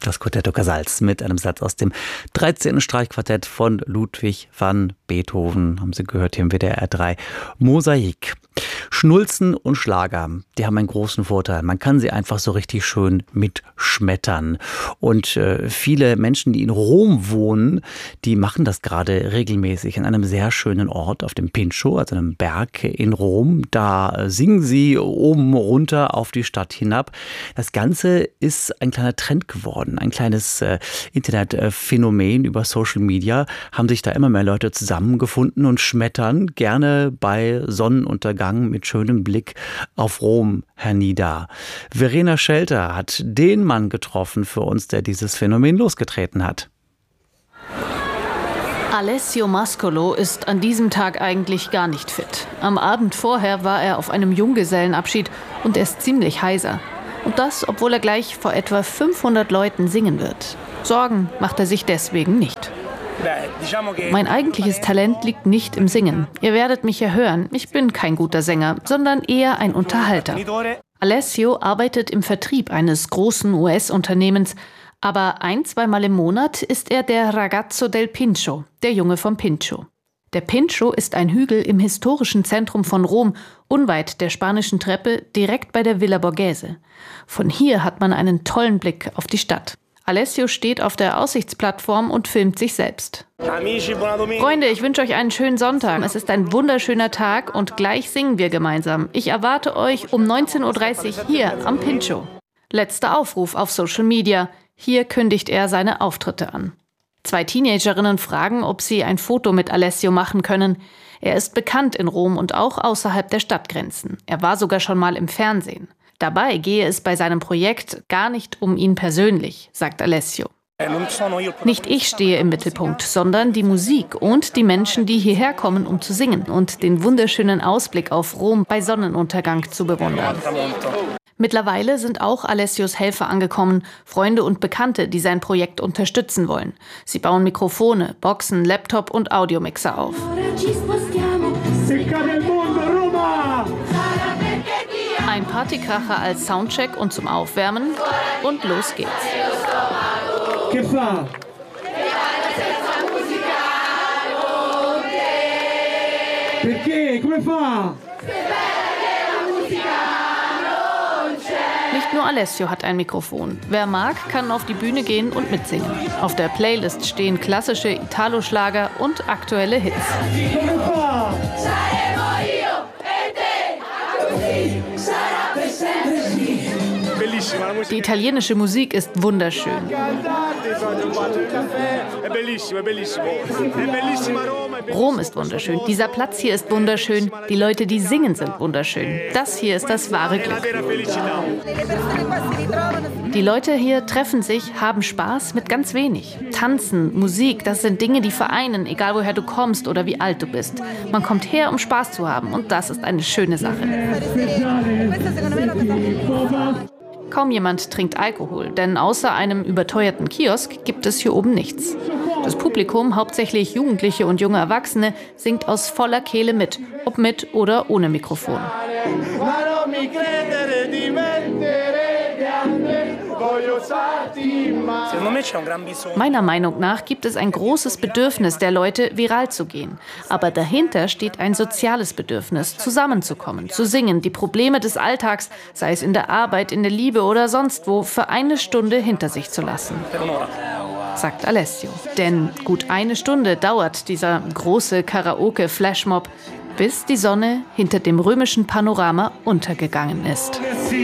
Das Quartetto Casals mit einem Satz aus dem 13. Streichquartett von Ludwig van Beethoven, haben Sie gehört hier im WDR 3 Mosaik. Schnulzen und Schlager, die haben einen großen Vorteil. Man kann sie einfach so richtig schön mitschmettern. Und viele Menschen, die in Rom wohnen, die machen das gerade regelmäßig an einem sehr schönen Ort auf dem Pincio, also einem Berg in Rom. Da singen sie oben runter auf die Stadt hinab. Das Ganze ist ein kleiner Trend geworden, ein kleines Internetphänomen über Social Media. Haben sich da immer mehr Leute zusammengefunden und schmettern gerne bei Sonnenuntergang mit schönem Blick auf Rom hernieder. Verena Schelter hat den Mann getroffen für uns, der dieses Phänomen losgetreten hat. Alessio Mascolo ist an diesem Tag eigentlich gar nicht fit. Am Abend vorher war er auf einem Junggesellenabschied und er ist ziemlich heiser. Und das, obwohl er gleich vor etwa 500 Leuten singen wird. Sorgen macht er sich deswegen nicht. Mein eigentliches Talent liegt nicht im Singen. Ihr werdet mich ja hören, ich bin kein guter Sänger, sondern eher ein Unterhalter. Alessio arbeitet im Vertrieb eines großen US-Unternehmens, aber 1-2 Mal im Monat ist er der Ragazzo del Pincio, der Junge vom Pincio. Der Pincio ist ein Hügel im historischen Zentrum von Rom, unweit der Spanischen Treppe, direkt bei der Villa Borghese. Von hier hat man einen tollen Blick auf die Stadt. Alessio steht auf der Aussichtsplattform und filmt sich selbst. Freunde, ich wünsche euch einen schönen Sonntag. Es ist ein wunderschöner Tag und gleich singen wir gemeinsam. Ich erwarte euch um 19:30 Uhr hier am Pincio. Letzter Aufruf auf Social Media. Hier kündigt er seine Auftritte an. 2 Teenagerinnen fragen, ob sie ein Foto mit Alessio machen können. Er ist bekannt in Rom und auch außerhalb der Stadtgrenzen. Er war sogar schon mal im Fernsehen. Dabei gehe es bei seinem Projekt gar nicht um ihn persönlich, sagt Alessio. Nicht ich stehe im Mittelpunkt, sondern die Musik und die Menschen, die hierher kommen, um zu singen und den wunderschönen Ausblick auf Rom bei Sonnenuntergang zu bewundern. Mittlerweile sind auch Alessios Helfer angekommen, Freunde und Bekannte, die sein Projekt unterstützen wollen. Sie bauen Mikrofone, Boxen, Laptop und Audiomixer auf. Ein Partykracher als Soundcheck und zum Aufwärmen und los geht's. Nicht nur Alessio hat ein Mikrofon. Wer mag, kann auf die Bühne gehen und mitsingen. Auf der Playlist stehen klassische Italo-Schlager und aktuelle Hits. Die italienische Musik ist wunderschön. Rom ist wunderschön. Dieser Platz hier ist wunderschön. Die Leute, die singen, sind wunderschön. Das hier ist das wahre Glück. Die Leute hier treffen sich, haben Spaß mit ganz wenig. Tanzen, Musik, das sind Dinge, die vereinen, egal woher du kommst oder wie alt du bist. Man kommt her, um Spaß zu haben und das ist eine schöne Sache. Kaum jemand trinkt Alkohol, denn außer einem überteuerten Kiosk gibt es hier oben nichts. Das Publikum, hauptsächlich Jugendliche und junge Erwachsene, singt aus voller Kehle mit, ob mit oder ohne Mikrofon. Meiner Meinung nach gibt es ein großes Bedürfnis der Leute, viral zu gehen. Aber dahinter steht ein soziales Bedürfnis, zusammenzukommen, zu singen, die Probleme des Alltags, sei es in der Arbeit, in der Liebe oder sonst wo, für eine Stunde hinter sich zu lassen, sagt Alessio. Denn gut eine Stunde dauert dieser große Karaoke-Flashmob, bis die Sonne hinter dem römischen Panorama untergegangen ist.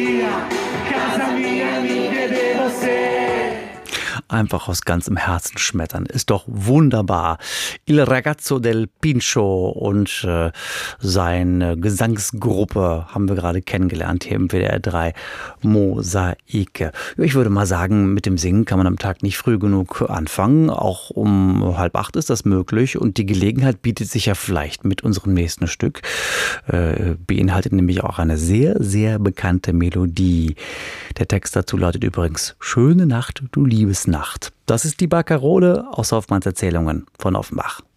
Einfach aus ganzem Herzen schmettern. Ist doch wunderbar. Il Ragazzo del Pincio und seine Gesangsgruppe haben wir gerade kennengelernt hier im WDR 3 Mosaik. Ich würde mal sagen, mit dem Singen kann man am Tag nicht früh genug anfangen. Auch um 7:30 ist das möglich und die Gelegenheit bietet sich ja vielleicht mit unserem nächsten Stück. Beinhaltet nämlich auch eine sehr, sehr bekannte Melodie. Der Text dazu lautet übrigens: Schöne Nacht, du Liebesnacht. Das ist die Barkarole aus Hoffmanns Erzählungen von Offenbach.